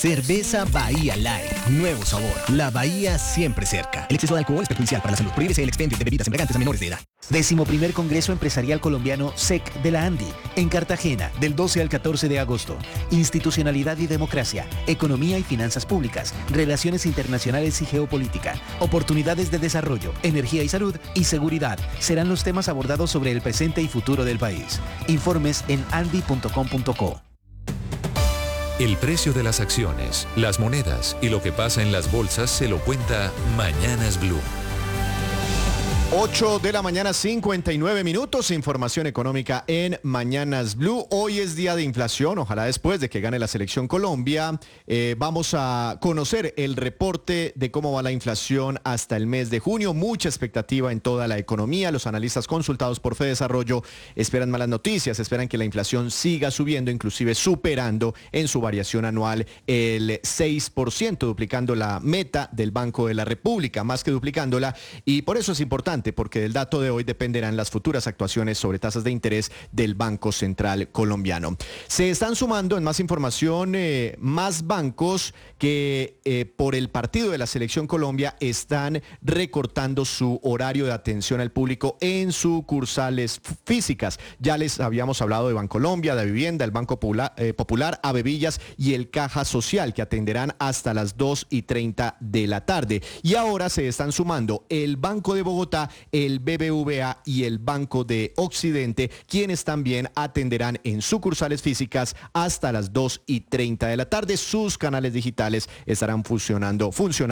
Cerveza Bahía Light. Nuevo sabor. La Bahía siempre cerca. El exceso de alcohol es perjudicial para la salud. Prohíbese el expendio de bebidas embriagantes a menores de edad. 11º Congreso Empresarial Colombiano SEC de la ANDI, en Cartagena, del 12 al 14 de agosto. Institucionalidad y democracia, economía y finanzas públicas, relaciones internacionales y geopolítica, oportunidades de desarrollo, energía y salud y seguridad serán los temas abordados sobre el presente y futuro del país. Informes en andi.com.co. El precio de las acciones, las monedas y lo que pasa en las bolsas se lo cuenta Mañanas Blue. 8 de la mañana, 59 minutos, información económica en Mañanas Blue. Hoy es día de inflación, ojalá después de que gane la selección Colombia. Vamos a conocer el reporte de cómo va la inflación hasta el mes de junio. Mucha expectativa en toda la economía. Los analistas consultados por Fedesarrollo esperan malas noticias, esperan que la inflación siga subiendo, inclusive superando en su variación anual el 6%, duplicando la meta del Banco de la República, más que duplicándola, y por eso es importante, porque del dato de hoy dependerán las futuras actuaciones sobre tasas de interés del Banco Central Colombiano. Se están sumando en más información más bancos que por el partido de la Selección Colombia están recortando su horario de atención al público en sucursales físicas. Ya les habíamos hablado de Bancolombia, de Vivienda, el Banco Popular, Avevillas y el Caja Social, que atenderán hasta las 2:30 de la tarde. Y ahora se están sumando el Banco de Bogotá, el BBVA y el Banco de Occidente, quienes también atenderán en sucursales físicas hasta las 2:30 de la tarde. Sus canales digitales estarán funcionando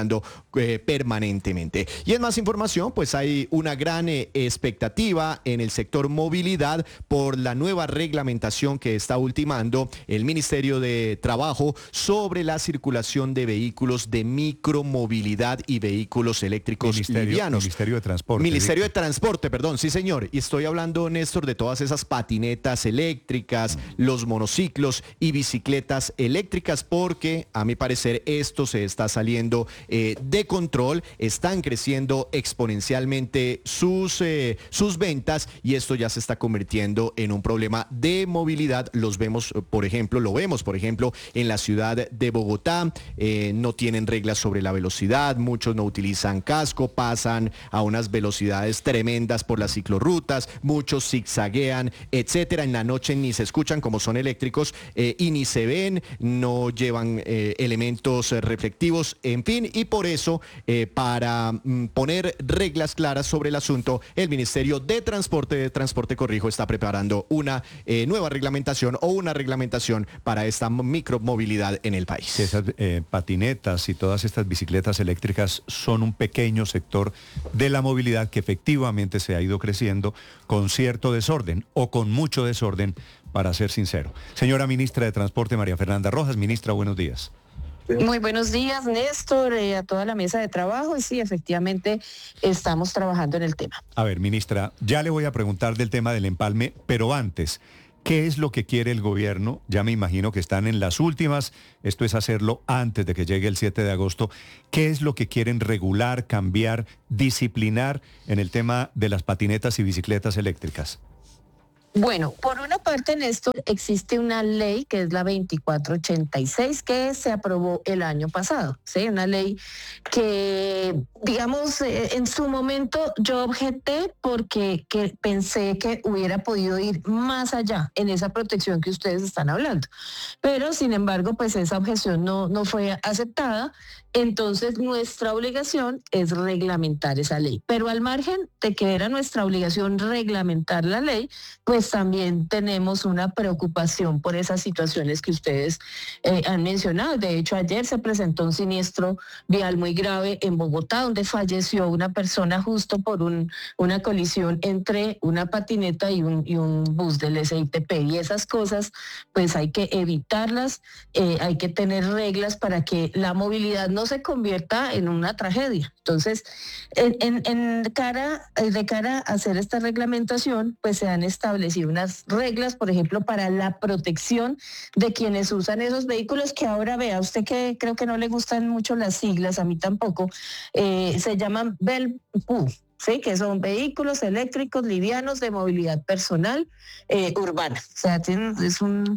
permanentemente. Y en más información, pues hay una gran expectativa en el sector movilidad por la nueva reglamentación que está ultimando el Ministerio de Trabajo sobre la circulación de vehículos de micromovilidad y vehículos eléctricos livianos. Ministerio de Transporte, perdón, sí señor. Y estoy hablando, Néstor, de todas esas patinetas eléctricas, los monociclos y bicicletas eléctricas, porque a mi parecer esto se está saliendo de control, están creciendo exponencialmente sus ventas y esto ya se está convirtiendo en un problema de movilidad. Lo vemos, por ejemplo, en la ciudad de Bogotá. No tienen reglas sobre la velocidad, muchos no utilizan casco, pasan a unas velocidades tremendas por las ciclorrutas, muchos zigzaguean, etcétera. En la noche ni se escuchan, como son eléctricos, y ni se ven, no llevan elementos reflectivos, en fin, y por eso, para poner reglas claras sobre el asunto, el Ministerio de Transporte, está preparando una nueva reglamentación o una reglamentación para esta micromovilidad en el país. Esas patinetas y todas estas bicicletas eléctricas son un pequeño sector de la movilidad que efectivamente se ha ido creciendo con cierto desorden o con mucho desorden, para ser sincero. Señora Ministra de Transporte, María Fernanda Rojas. Ministra, buenos días. Muy buenos días, Néstor, a toda la mesa de trabajo. Y sí, efectivamente, estamos trabajando en el tema. A ver, ministra, ya le voy a preguntar del tema del empalme, pero antes, ¿qué es lo que quiere el gobierno? Ya me imagino que están en las últimas, esto es hacerlo antes de que llegue el 7 de agosto. ¿Qué es lo que quieren regular, cambiar, disciplinar en el tema de las patinetas y bicicletas eléctricas? Bueno, por una parte, Néstor, existe una ley que es la 2486 que se aprobó el año pasado, ¿sí? Una ley que, digamos, en su momento yo objeté porque pensé que hubiera podido ir más allá en esa protección que ustedes están hablando. Pero, sin embargo, pues esa objeción no fue aceptada. Entonces, nuestra obligación es reglamentar esa ley. Pero al margen de que era nuestra obligación reglamentar la ley, pues también tenemos una preocupación por esas situaciones que ustedes han mencionado. De hecho, ayer se presentó un siniestro vial muy grave en Bogotá, donde falleció una persona justo por una colisión entre una patineta y un bus del SITP. Y esas cosas, pues hay que evitarlas, hay que tener reglas para que la movilidad no se convierta en una tragedia. Entonces, de cara a hacer esta reglamentación, pues se han establecido unas reglas, por ejemplo, para la protección de quienes usan esos vehículos, que ahora vea, usted que creo que no le gustan mucho las siglas, a mí tampoco, se llaman BELPU. Sí, que son vehículos eléctricos livianos de movilidad personal urbana. O sea, es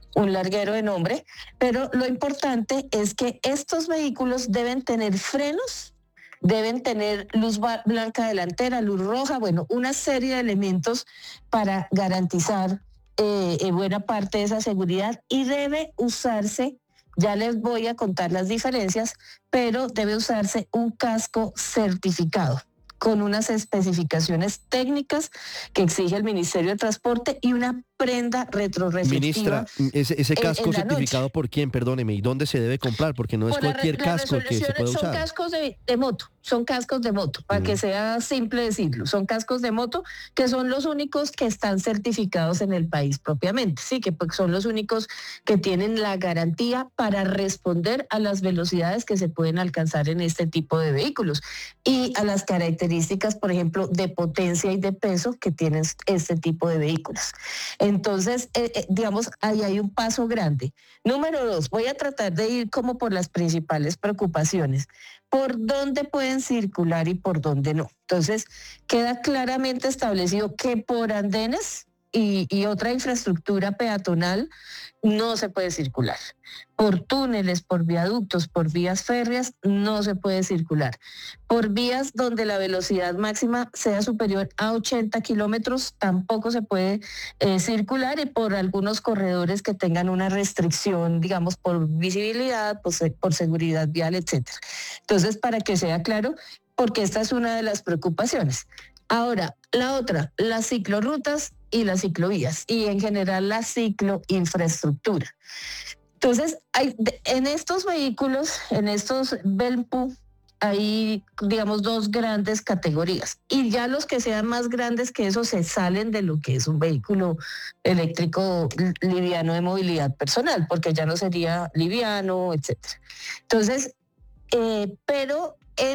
un larguero de nombre, pero lo importante es que estos vehículos deben tener frenos, deben tener luz blanca delantera, luz roja, bueno, una serie de elementos para garantizar buena parte de esa seguridad, y debe usarse, ya les voy a contar las diferencias, pero debe usarse un casco certificado con unas especificaciones técnicas que exige el Ministerio de Transporte y una prenda retroreflectiva. Ministra, ese casco en la certificado noche. ¿por quién? Perdóneme, ¿y dónde se debe comprar? Porque no es Por la cualquier casco el que se puede son usar. cascos de moto, son cascos de moto, para que sea simple decirlo, son cascos de moto que son los únicos que están certificados en el país propiamente, sí, que pues son los únicos que tienen la garantía para responder a las velocidades que se pueden alcanzar en este tipo de vehículos y a las características, por ejemplo, de potencia y de peso que tienen este tipo de vehículos. Entonces, digamos, ahí hay un paso grande. Número 2, voy a tratar de ir como por las principales preocupaciones. ¿Por dónde pueden circular y por dónde no? Entonces, queda claramente establecido que por andenes y otra infraestructura peatonal no se puede circular. Por túneles, por viaductos, por vías férreas, no se puede circular. Por vías donde la velocidad máxima sea superior a 80 kilómetros, tampoco se puede circular, y por algunos corredores que tengan una restricción, digamos, por visibilidad, por seguridad vial, etcétera. Entonces, para que sea claro, porque esta es una de las preocupaciones. Ahora, la otra, las ciclorrutas y las ciclovías, y en general la cicloinfraestructura. Entonces, en estos vehículos, en estos Belpu, hay, digamos, dos grandes categorías. Y ya los que sean más grandes que eso se salen de lo que es un vehículo eléctrico liviano de movilidad personal, porque ya no sería liviano, etcétera. Entonces, pero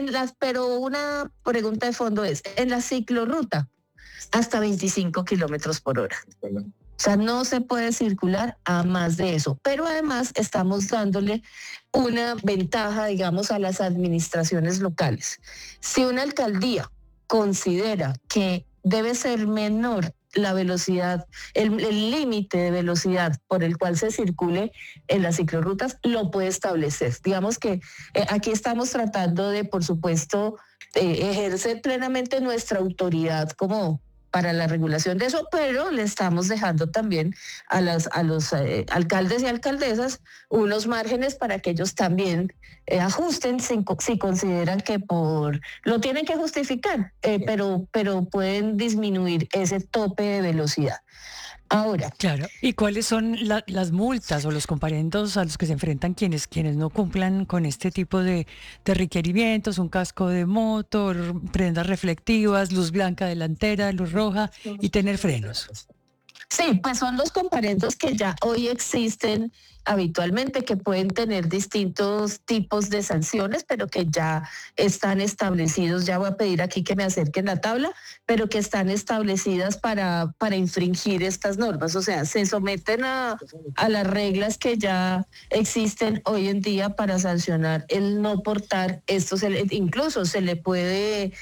una pregunta de fondo es, en la ciclorruta, hasta 25 kilómetros por hora. O sea, no se puede circular a más de eso. Pero además estamos dándole una ventaja, digamos, a las administraciones locales. Si una alcaldía considera que debe ser menor la velocidad, el límite de velocidad por el cual se circule en las ciclorrutas, lo puede establecer. Digamos que aquí estamos tratando de, por supuesto, ejercer plenamente nuestra autoridad como para la regulación de eso, pero le estamos dejando también a los alcaldes y alcaldesas unos márgenes para que ellos también ajusten si consideran que lo tienen que justificar, pero pueden disminuir ese tope de velocidad. Ahora. Claro. ¿Y cuáles son las multas o los comparendos a los que se enfrentan quienes no cumplan con este tipo de requerimientos? Un casco de moto, prendas reflectivas, luz blanca delantera, luz roja y tener frenos. Sí, pues son los comparendos que ya hoy existen habitualmente, que pueden tener distintos tipos de sanciones, pero que ya están establecidos. Ya voy a pedir aquí que me acerquen la tabla, pero que están establecidas para infringir estas normas. O sea, se someten a las reglas que ya existen hoy en día para sancionar el no portar estos. Incluso se le puede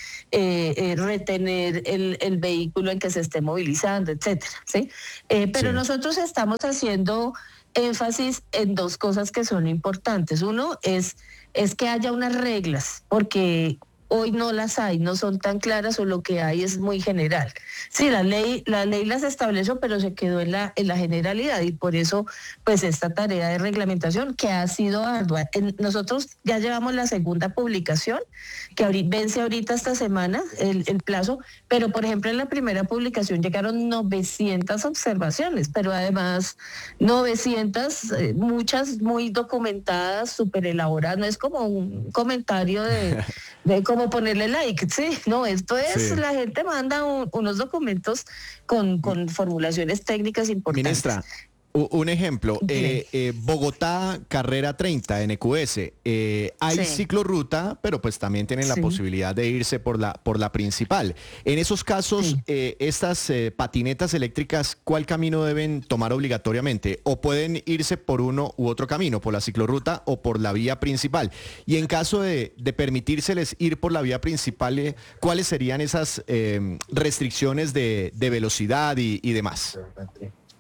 retener el vehículo en que se esté movilizando, etcétera, ¿sí? Pero sí, nosotros estamos haciendo énfasis en dos cosas que son importantes. Uno es que haya unas reglas, porque hoy no las hay, no son tan claras, o lo que hay es muy general. Sí, la ley las estableció, pero se quedó en la generalidad, y por eso pues esta tarea de reglamentación, que ha sido ardua. Nosotros ya llevamos la segunda publicación, que vence ahorita esta semana el plazo, pero por ejemplo en la primera publicación llegaron 900 observaciones, pero además 900, muchas muy documentadas, súper elaboradas. No es como un comentario de cómo ponerle like, sí, no, esto es, sí, la gente manda unos documentos con formulaciones técnicas importantes. Ministra, un ejemplo, Bogotá, carrera 30, NQS, hay sí, ciclorruta, pero pues también tienen la posibilidad de irse por la principal. En esos casos, estas patinetas eléctricas, ¿cuál camino deben tomar obligatoriamente? ¿O pueden irse por uno u otro camino, por la ciclorruta o por la vía principal? Y en caso de permitírseles ir por la vía principal, ¿cuáles serían esas restricciones de velocidad y demás?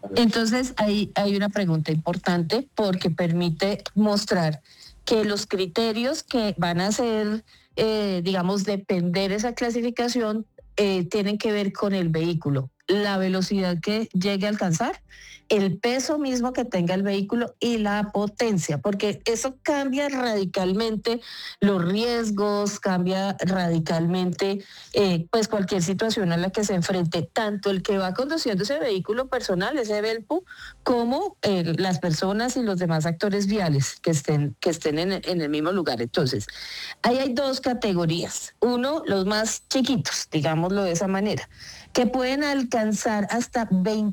Entonces, hay una pregunta importante porque permite mostrar que los criterios que van a hacer, digamos, depender esa clasificación, tienen que ver con el vehículo, la velocidad que llegue a alcanzar, el peso mismo que tenga el vehículo y la potencia, porque eso cambia radicalmente los riesgos, cambia radicalmente pues cualquier situación a la que se enfrente, tanto el que va conduciendo ese vehículo personal, ese VELPU, como las personas y los demás actores viales que estén en el mismo lugar. Entonces, ahí hay dos categorías. Uno, los más chiquitos, digámoslo de esa manera, que pueden alcanzar hasta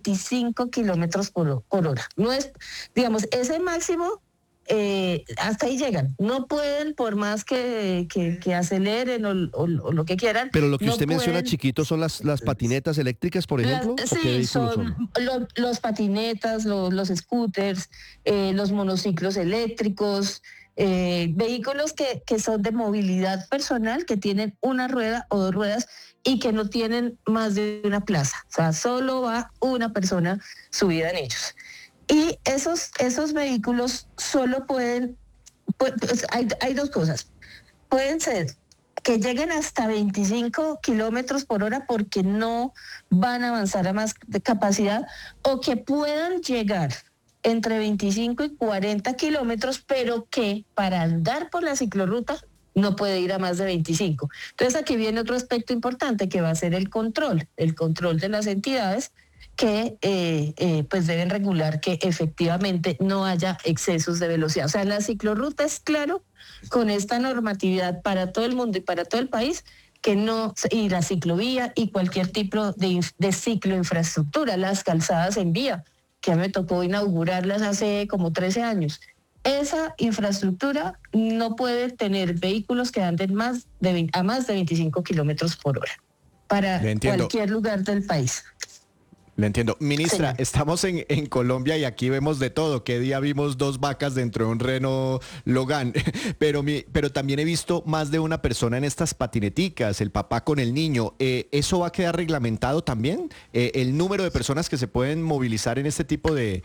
25 kilómetros por hora. No es, digamos, ese máximo, hasta ahí llegan. No pueden, por más que aceleren o lo que quieran. Pero lo que no usted menciona pueden, chiquito son las patinetas eléctricas, por ejemplo. ¿O qué sí, vehículos son los patinetas, los scooters, los monociclos eléctricos, vehículos que son de movilidad personal, que tienen una rueda o dos ruedas y que no tienen más de una plaza. O sea, solo va una persona subida en ellos. Y esos vehículos solo pueden, pues, hay dos cosas. Pueden ser que lleguen hasta 25 kilómetros por hora porque no van a avanzar a más de capacidad, o que puedan llegar entre 25 y 40 kilómetros, pero que para andar por la ciclorruta no puede ir a más de 25. Entonces aquí viene otro aspecto importante que va a ser el control de las entidades que pues deben regular que efectivamente no haya excesos de velocidad. O sea, la ciclorruta es claro con esta normatividad para todo el mundo y para todo el país, que no, y la ciclovía y cualquier tipo de cicloinfraestructura, las calzadas en vía, que me tocó inaugurarlas hace como 13 años. Esa infraestructura no puede tener vehículos que anden a más de 25 kilómetros por hora para cualquier lugar del país. Le entiendo. Ministra, Señor. Estamos en Colombia y aquí vemos de todo. ¿Qué día vimos 2 vacas dentro de un Renault Logan? Pero también he visto más de una persona en estas patineticas, el papá con el niño. ¿Eso va a quedar reglamentado también? ¿El número de personas que se pueden movilizar en este tipo de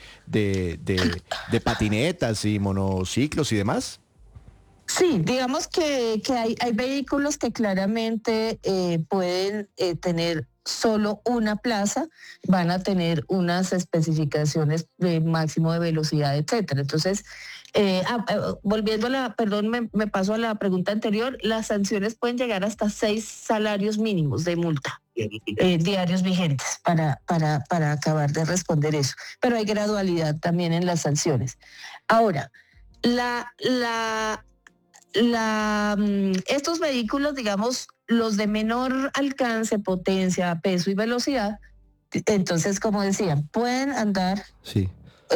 patinetas y monociclos y demás? Sí, digamos que hay vehículos que claramente pueden tener solo una plaza, van a tener unas especificaciones de máximo de velocidad, etcétera. Entonces, volviendo me paso a la pregunta anterior, las sanciones pueden llegar hasta 6 salarios mínimos de multa diarios vigentes para acabar de responder eso. Pero hay gradualidad también en las sanciones. Ahora, estos vehículos, digamos, los de menor alcance, potencia, peso y velocidad, entonces, como decía, pueden andar Sí.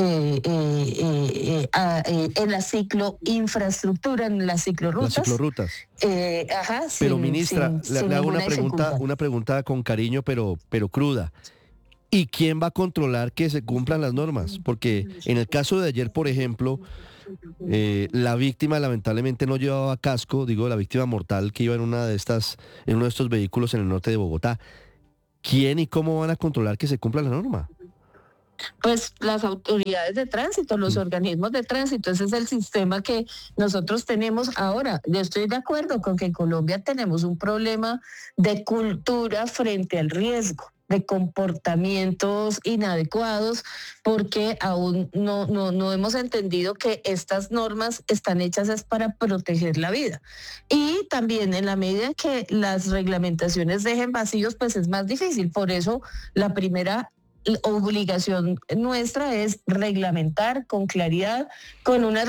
En la cicloinfraestructura, en las ciclorrutas. Las ciclorrutas. Pero ministra, le hago una pregunta con cariño, pero cruda. ¿Y quién va a controlar que se cumplan las normas? Porque en el caso de ayer, por ejemplo, la víctima lamentablemente no llevaba casco, digo, la víctima mortal que iba en uno de estos vehículos en el norte de Bogotá. ¿Quién y cómo van a controlar que se cumpla la norma? Pues las autoridades de tránsito, los organismos de tránsito. Ese es el sistema que nosotros tenemos ahora. Yo estoy de acuerdo con que en Colombia tenemos un problema de cultura frente al riesgo, de comportamientos inadecuados, porque aún no hemos entendido que estas normas están hechas es para proteger la vida. Y también en la medida que las reglamentaciones dejen vacíos, pues es más difícil. Por eso la primera obligación nuestra es reglamentar con claridad, con una